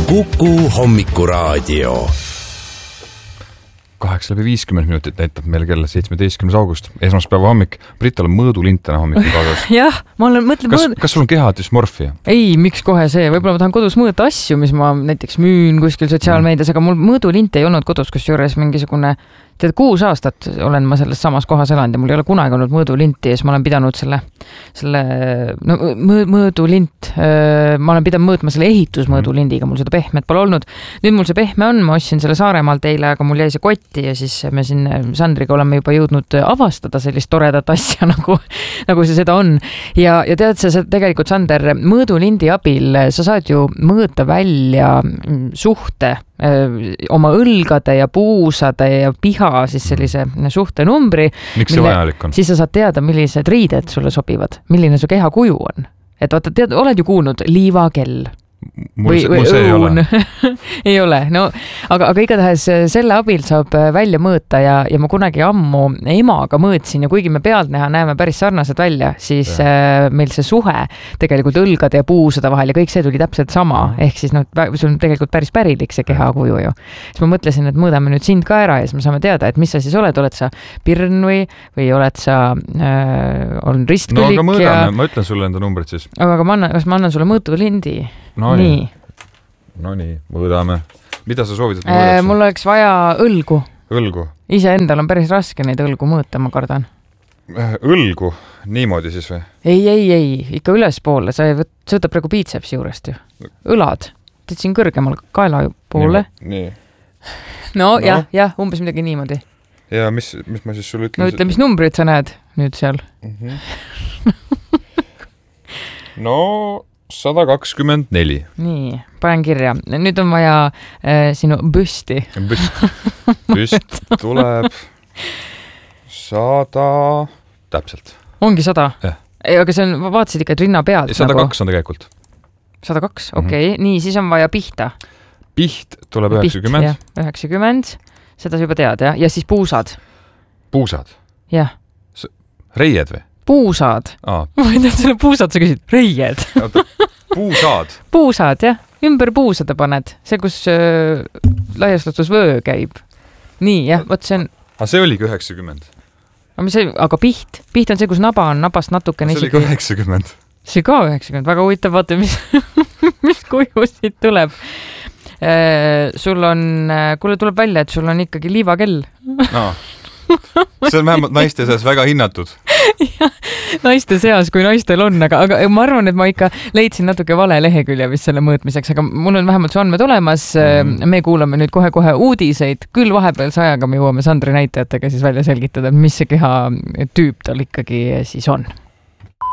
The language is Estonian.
Kuku hommikuraadio. 8:50 näitab meil kell 17. august, esmaspäeva hommik. Brital on mõõdulint täna hommikul kaasas. Jah, ma olen mõtlen... Kas sul on kehadüsmorfia? Ei, miks kohe see? Võib-olla ma tahan kodus mõõta asju, mis ma näiteks müün kuskil sotsiaalmeedias, aga mul mõõdulint ei olnud kodus, kus juures mingisugune... 6 aastat olen ma selles samas kohas elanud ja mul ei ole kunagi olnud mõõdulinti ja siis ma olen pidanud mõõdulint, ma olen pidanud mõõtma selle ehitusmõõdulindiga, mul seda pehmet pole olnud. Nüüd mul see pehme on, ma ostsin selle Saaremaalt eile, aga mul jäi see kotti ja siis me siin Sandriga oleme juba jõudnud avastada sellist toredat asja, nagu see seda on. Ja tead sa tegelikult, Sander, mõõdulindi abil sa saad ju mõõta välja suhte oma õlgade ja puusade ja piha siis sellise suhtenumbri. Miks see vajalik on? Siis sa saad teada, millised riided sulle sobivad, milline su keha kuju on. Et vaata, oled ju kuulnud liivakell. Või see ei ole. Ei ole, no aga igatahes selle abil saab välja mõõta ja ma kunagi ammu emaga mõõtsin ja kuigi me pealtnäha näeme päris sarnased välja, siis meil see suhe tegelikult õlgade ja puusade vahel ja kõik see tuli täpselt sama, ehk siis sul on tegelikult päris pärilik see kehakuju ju. Siis ma mõtlesin, et mõõdame nüüd sind ka ära ja siis me saame teada, et mis sa siis oled sa pirn või oled sa on ristkülik. No aga mõõdame, ma ütlen sulle enda numbrid siis. Aga kas ma annan sulle mõõtulindi? No nii, mõõdame. Mida sa soovid, et mõõdaks? Mul oleks vaja õlgu. Õlgu? Iseendal on päris raske neid õlgu mõõta, ma kardan. Õlgu? Niimoodi siis või? Ei, ikka ülespoole. Sa võtab praegu biitsepsi juurest ju. Õlad. Teed siin kõrgemal kaela poole. Nii. No. jah, umbes midagi niimoodi. Ja mis ma siis sulle ütlen? No ütle, mis numbrid sa näed nüüd seal? No... 124. Nii, panen kirja. Nüüd on vaja sinu büsti. Büst tuleb 100... Täpselt. Ongi 100? Aga see on, vaatasid ikka, et rinna pealt. 102 on tegelikult. 102, okei. Nii, siis on vaja pihta. Piht tuleb 90. 90. Seda sa juba tead, jah? Ja siis puusad. Puusad? Jah. Reied või? Puusad. Ma ei tea, selle puusad sa küsid. Reied. Puusad. Puusad, jah. Ümber puusada paned. See, kus laiaslatus vöö käib. Nii, jah, võt see on... See oligi 90. Aga piht? Piht on see, kus naba on nabast natukene. See oli ka 90. See ka 90. Väga huvitav, vaata, mis kuju siit tuleb. Sul on... Kuule, tuleb välja, et sul on ikkagi liivakell. See on vähemalt naiste seas väga hinnatud. Ja, naiste seas, kui naistel on, aga ma arvan, et ma ikka leidsin natuke vale lehekülje vist selle mõõtmiseks, aga mul on vähemalt su andmed olemas. Me kuulame nüüd kohe uudiseid, küll vahepealse ajaga me jõuame Sandri näitajatega siis välja selgitada, mis see keha tüüp tal ikkagi siis on.